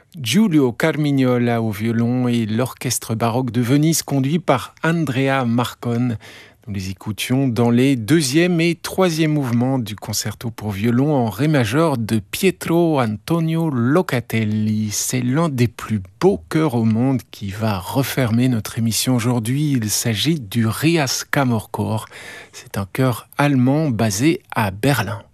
Giulio Carmignola au violon et l'orchestre baroque de Venise conduit par Andrea Marcon. Nous les écoutions dans les deuxième et troisième mouvements du concerto pour violon en ré majeur de Pietro Antonio Locatelli. C'est l'un des plus beaux chœurs au monde qui va refermer notre émission aujourd'hui. Il s'agit du Rias Kammerchor. C'est un chœur allemand basé à Berlin.